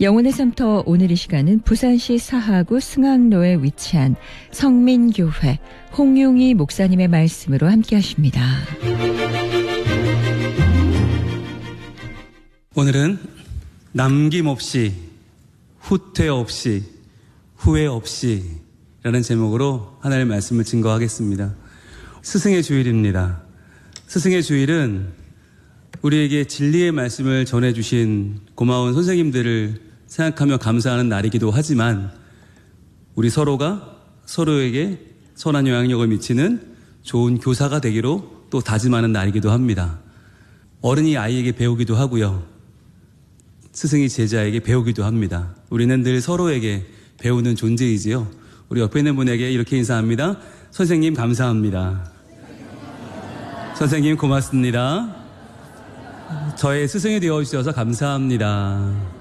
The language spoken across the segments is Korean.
영혼의 섬터 오늘 이 시간은 부산시 사하구 승학로에 위치한 성민교회 홍용희 목사님의 말씀으로 함께 하십니다. 오늘은 남김없이, 후퇴 없이, 후회 없이 라는 제목으로 하나님의 말씀을 증거하겠습니다. 스승의 주일입니다. 스승의 주일은 우리에게 진리의 말씀을 전해주신 고마운 선생님들을 생각하며 감사하는 날이기도 하지만 우리 서로가 서로에게 선한 영향력을 미치는 좋은 교사가 되기로 또 다짐하는 날이기도 합니다. 어른이 아이에게 배우기도 하고요. 스승이 제자에게 배우기도 합니다. 우리는 늘 서로에게 배우는 존재이지요. 우리 옆에 있는 분에게 이렇게 인사합니다. 선생님 감사합니다. 선생님 고맙습니다. 저의 스승이 되어주셔서 감사합니다.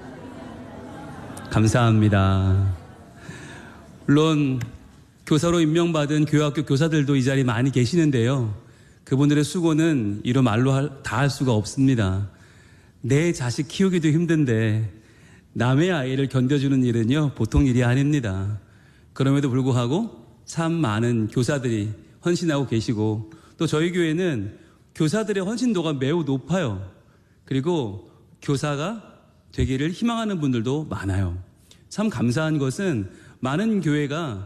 감사합니다. 물론 교사로 임명받은 교학교 교사들도 이 자리에 많이 계시는데요. 그분들의 수고는 이루 말로 다 할 수가 없습니다. 내 자식 키우기도 힘든데 남의 아이를 견뎌주는 일은요 보통 일이 아닙니다. 그럼에도 불구하고 참 많은 교사들이 헌신하고 계시고 또 저희 교회는 교사들의 헌신도가 매우 높아요. 그리고 교사가 되기를 희망하는 분들도 많아요. 참 감사한 것은 많은 교회가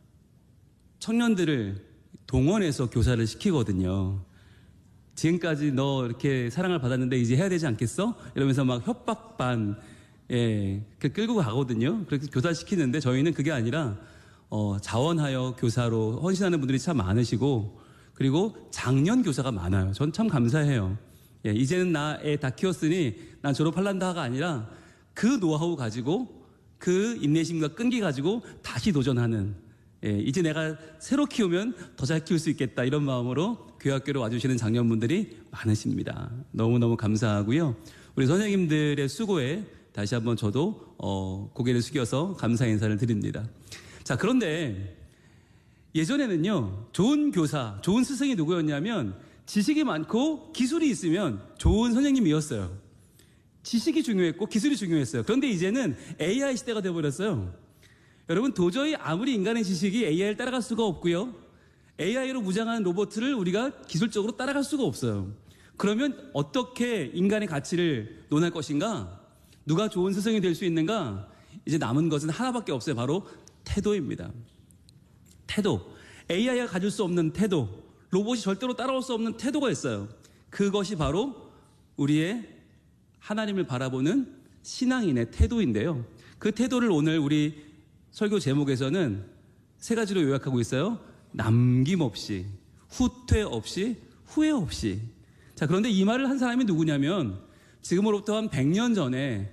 청년들을 동원해서 교사를 시키거든요. 지금까지 너 이렇게 사랑을 받았는데 이제 해야 되지 않겠어? 이러면서 막 협박 반 끌고 가거든요. 그렇게 교사 시키는데 저희는 그게 아니라 자원하여 교사로 헌신하는 분들이 참 많으시고 그리고 장년 교사가 많아요. 전 참 감사해요. 이제는 나 애 다 키웠으니 난 졸업할란다가 아니라 그 노하우 가지고 그 인내심과 끈기 가지고 다시 도전하는 이제 내가 새로 키우면 더 잘 키울 수 있겠다 이런 마음으로 교회학교로 와주시는 장년분들이 많으십니다. 너무너무 감사하고요. 우리 선생님들의 수고에 다시 한번 저도 고개를 숙여서 감사 인사를 드립니다. 자, 그런데 예전에는요 좋은 교사, 좋은 스승이 누구였냐면 지식이 많고 기술이 있으면 좋은 선생님이었어요. 지식이 중요했고 기술이 중요했어요. 그런데 이제는 AI 시대가 되어버렸어요. 여러분 도저히 아무리 인간의 지식이 AI를 따라갈 수가 없고요. AI로 무장한 로봇을 우리가 기술적으로 따라갈 수가 없어요. 그러면 어떻게 인간의 가치를 논할 것인가? 누가 좋은 스승이 될 수 있는가? 이제 남은 것은 하나밖에 없어요. 바로 태도입니다. 태도. AI가 가질 수 없는 태도. 로봇이 절대로 따라올 수 없는 태도가 있어요. 그것이 바로 우리의 하나님을 바라보는 신앙인의 태도인데요. 그 태도를 오늘 우리 설교 제목에서는 세 가지로 요약하고 있어요. 남김없이, 후퇴 없이, 후회 없이. 자, 그런데 이 말을 한 사람이 누구냐면 지금으로부터 한 100년 전에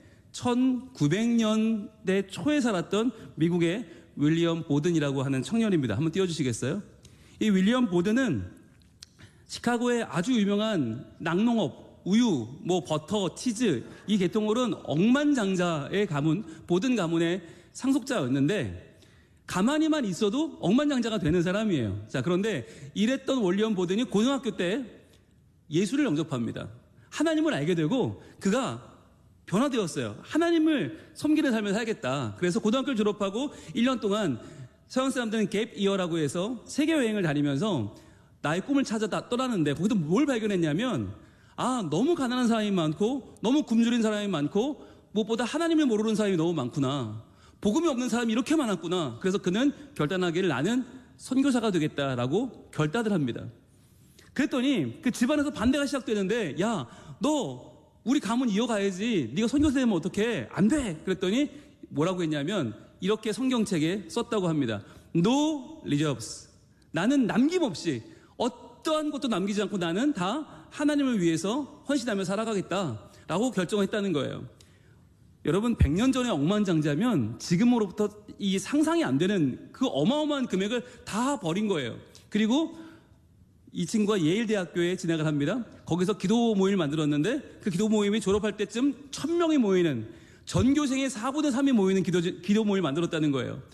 1900년대 초에 살았던 미국의 윌리엄 보든이라고 하는 청년입니다. 한번 띄워주시겠어요? 이 윌리엄 보든은 시카고의 아주 유명한 낙농업, 우유, 버터, 치즈 이 계통으로는 억만장자의 가문, 보든 가문의 상속자였는데 가만히만 있어도 억만장자가 되는 사람이에요. 자, 그런데 이랬던 윌리엄 보든이 고등학교 때 예수를 영접합니다. 하나님을 알게 되고 그가 변화되었어요. 하나님을 섬기는 삶을 살겠다. 그래서 고등학교를 졸업하고 1년 동안 서양 사람들은 갭 이어라고 해서 세계 여행을 다니면서 나의 꿈을 찾아 떠나는데 거기서 뭘 발견했냐면 너무 가난한 사람이 많고 너무 굶주린 사람이 많고 무엇보다 하나님을 모르는 사람이 너무 많구나. 복음이 없는 사람이 이렇게 많았구나. 그래서 그는 결단하기를 나는 선교사가 되겠다라고 결단을 합니다. 그랬더니 그 집안에서 반대가 시작되는데 야, 너 우리 가문 이어가야지. 네가 선교사 되면 어떡해? 안 돼. 그랬더니 뭐라고 했냐면 이렇게 성경책에 썼다고 합니다. No reserves. 나는 남김없이 어떠한 것도 남기지 않고 나는 다 하나님을 위해서 헌신하며 살아가겠다라고 결정했다는 거예요. 여러분 100년 전에 억만장자면 지금으로부터 이 상상이 안 되는 그 어마어마한 금액을 다 버린 거예요. 그리고 이 친구가 예일대학교에 진학을 합니다. 거기서 기도 모임을 만들었는데 그 기도 모임이 졸업할 때쯤 1000명이 모이는 전교생의 4분의 3이 모이는 기도 모임을 만들었다는 거예요.